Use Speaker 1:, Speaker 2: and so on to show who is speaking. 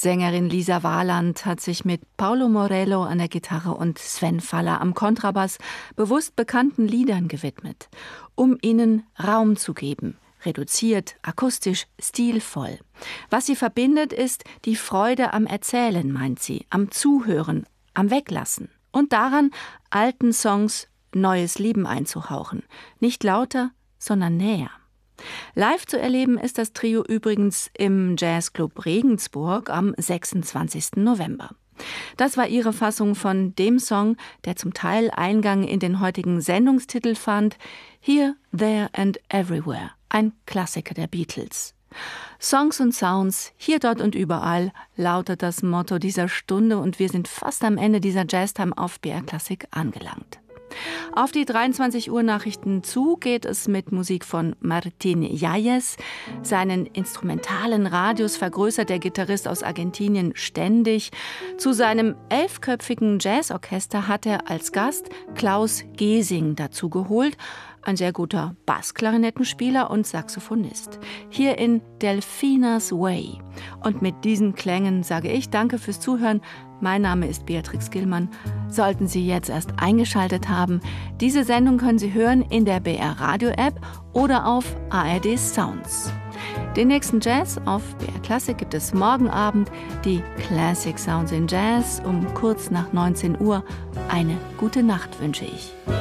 Speaker 1: Sängerin Lisa Warland hat sich mit Paulo Morello an der Gitarre und Sven Faller am Kontrabass bewusst bekannten Liedern gewidmet, um ihnen Raum zu geben. Reduziert, akustisch, stilvoll. Was sie verbindet, ist die Freude am Erzählen, meint sie, am Zuhören, am Weglassen und daran, alten Songs neues Leben einzuhauchen. Nicht lauter, sondern näher. Live zu erleben ist das Trio übrigens im Jazzclub Regensburg am 26. November. Das war ihre Fassung von dem Song, der zum Teil Eingang in den heutigen Sendungstitel fand, Here, There and Everywhere, ein Klassiker der Beatles. Songs und Sounds, hier, dort und überall, lautet das Motto dieser Stunde und wir sind fast am Ende dieser Jazztime auf BR Classic angelangt. Auf die 23 Uhr Nachrichten zu geht es mit Musik von Martín Yáñez. Seinen instrumentalen Radius vergrößert der Gitarrist aus Argentinien ständig. Zu seinem 11-köpfigen Jazzorchester hat er als Gast Klaus Gesing dazu geholt, ein sehr guter Bassklarinettenspieler und Saxophonist. Hier in Delphina's Way. Und mit diesen Klängen sage ich Danke fürs Zuhören. Mein Name ist Beatrix Gillmann. Sollten Sie jetzt erst eingeschaltet haben, diese Sendung können Sie hören in der BR Radio App oder auf ARD Sounds. Den nächsten Jazz auf BR Classic gibt es morgen Abend, die Classic Sounds in Jazz um kurz nach 19 Uhr. Eine gute Nacht wünsche ich.